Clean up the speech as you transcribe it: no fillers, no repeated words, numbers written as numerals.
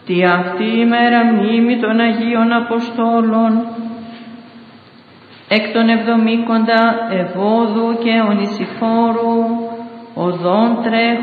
Τη αυτή ημέρα μνήμη των Αγίων Αποστόλων, εκ των 70 Ευόδου και Ονησιφόρου, οδόν τρέχον